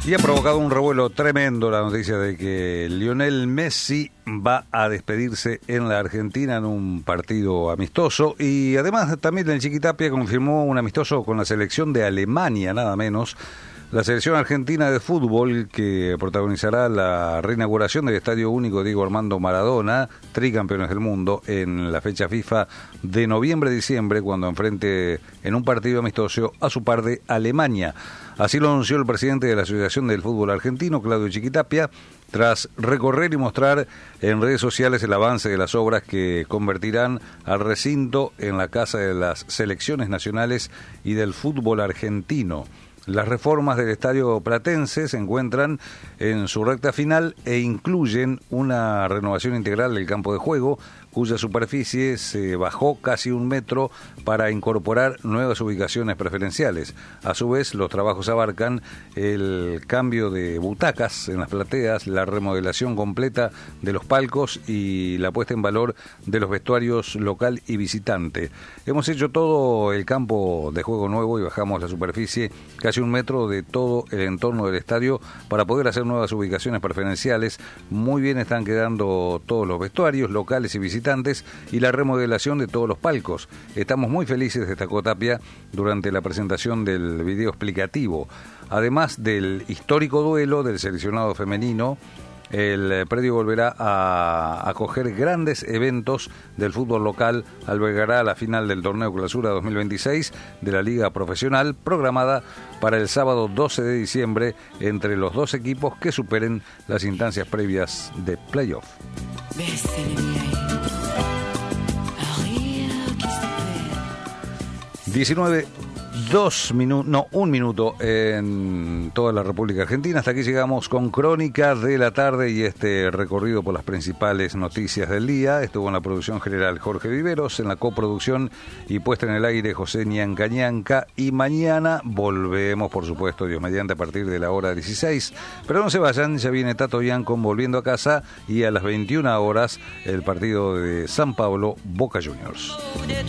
Y ha provocado un revuelo tremendo la noticia de que Lionel Messi va a despedirse en la Argentina en un partido amistoso. Y además también el Chiquitapia confirmó un amistoso con la selección de Alemania, nada menos. La selección argentina de fútbol que protagonizará la reinauguración del Estadio Único Diego Armando Maradona, tricampeones del mundo, en la fecha FIFA de noviembre-diciembre, cuando enfrente en un partido amistoso a su par de Alemania. Así lo anunció el presidente de la Asociación del Fútbol Argentino, Claudio Chiquitapia, tras recorrer y mostrar en redes sociales el avance de las obras que convertirán al recinto en la casa de las selecciones nacionales y del fútbol argentino. Las reformas del estadio platense se encuentran en su recta final e incluyen una renovación integral del campo de juego, cuya superficie se bajó casi 1 metro para incorporar nuevas ubicaciones preferenciales. A su vez, los trabajos abarcan el cambio de butacas en las plateas, la remodelación completa de los palcos y la puesta en valor de los vestuarios local y visitante. Hemos hecho todo el campo de juego nuevo y bajamos la superficie casi 1 metro de todo el entorno del estadio para poder hacer nuevas ubicaciones preferenciales. Muy bien están quedando todos los vestuarios locales y visitantes y la remodelación de todos los palcos. Estamos muy felices, destacó Tapia durante la presentación del video explicativo. Además del histórico duelo del seleccionado femenino, el predio volverá a acoger grandes eventos del fútbol local, albergará la final del torneo Clausura 2026 de la Liga Profesional, programada para el sábado 12 de diciembre entre los dos equipos que superen las instancias previas de playoff. 1 minuto en toda la República Argentina. Hasta aquí llegamos con Crónica de la Tarde y este recorrido por las principales noticias del día. Estuvo en la producción general Jorge Viveros, en la coproducción y puesta en el aire José Ñanca. Y mañana volvemos, por supuesto, Dios mediante, a partir de la hora 16. Pero no se vayan, ya viene Tato Biancon volviendo a casa y a las 21 horas el partido de San Pablo Boca Juniors.